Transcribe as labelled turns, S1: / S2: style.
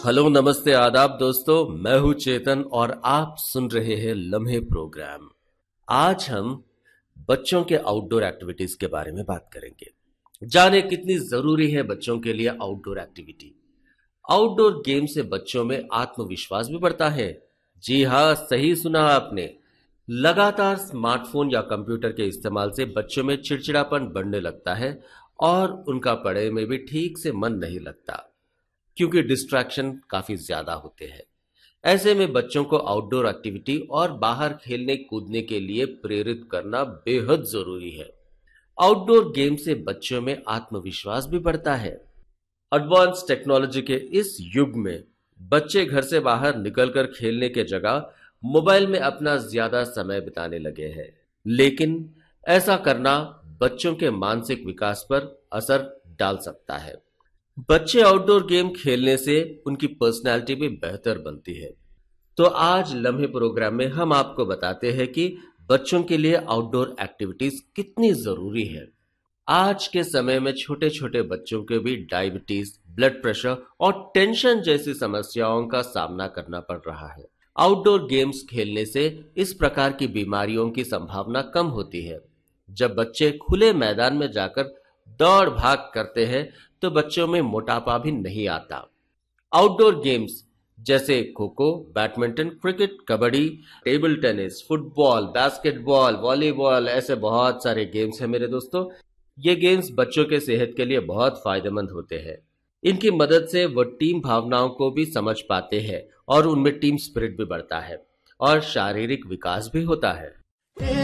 S1: Hello नमस्ते आदाब दोस्तों, मैं हूं चेतन और आप सुन रहे हैं लम्हे प्रोग्राम। आज हम बच्चों के आउटडोर एक्टिविटीज के बारे में बात करेंगे। जाने कितनी जरूरी है बच्चों के लिए आउटडोर एक्टिविटी। आउटडोर गेम से बच्चों में आत्मविश्वास भी बढ़ता है। जी हाँ, सही सुना आपने। लगातार स्मार्टफोन या कंप्यूटर के इस्तेमाल से बच्चों में चिड़चिड़ापन बढ़ने लगता है और उनका पढ़ाई में भी ठीक से मन नहीं लगता, क्योंकि डिस्ट्रैक्शन काफी ज्यादा होते हैं। ऐसे में बच्चों को आउटडोर एक्टिविटी और बाहर खेलने कूदने के लिए प्रेरित करना बेहद जरूरी है। आउटडोर गेम से बच्चों में आत्मविश्वास भी बढ़ता है। एडवांस टेक्नोलॉजी के इस युग में बच्चे घर से बाहर निकलकर खेलने के जगह मोबाइल में अपना ज्यादा समय बिताने लगे हैं। लेकिन ऐसा करना बच्चों के मानसिक विकास पर असर डाल सकता है। बच्चे आउटडोर गेम खेलने से उनकी पर्सनैलिटी भी बेहतर बनती है। तो आज लम्हे प्रोग्राम में हम आपको बताते हैं कि बच्चों के लिए आउटडोर एक्टिविटीज कितनी जरूरी है। आज के समय में छोटे छोटे बच्चों को भी डायबिटीज, ब्लड प्रेशर और टेंशन जैसी समस्याओं का सामना करना पड़ रहा है। आउटडोर गेम्स खेलने से इस प्रकार की बीमारियों की संभावना कम होती है। जब बच्चे खुले मैदान में जाकर दौड़ भाग करते हैं तो बच्चों में मोटापा भी नहीं आता। आउटडोर गेम्स जैसे kho kho, badminton, cricket, kabaddi, table tennis, football, basketball, volleyball, ऐसे बहुत सारे गेम्स हैं मेरे दोस्तों। ये गेम्स बच्चों के सेहत के लिए बहुत फायदेमंद होते हैं। इनकी मदद से वो टीम भावनाओं को भी समझ पाते हैं और उनमें टीम स्पिरिट भी बढ़ता है और शारीरिक विकास भी होता है।